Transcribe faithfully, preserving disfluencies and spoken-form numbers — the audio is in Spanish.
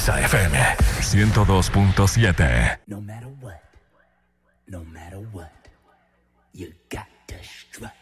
Exa F M ciento dos punto siete. No matter what, no matter what, you got to strut.